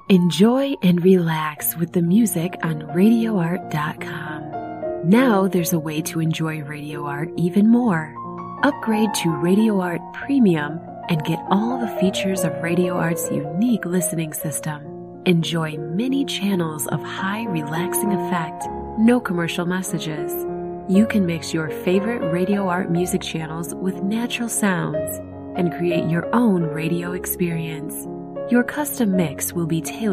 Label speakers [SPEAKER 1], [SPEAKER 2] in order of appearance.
[SPEAKER 1] Enjoy and relax with the music on RadioArt.com. Now there's a way to enjoy Radio Art even more. Upgrade to Radio Art Premium and get all the features of Radio Art's unique listening system. Enjoy many channels of high relaxing effect, no commercial messages. You can mix your favorite Radio Art music channels with natural sounds and create your own radio experience. Your custom mix will be tailored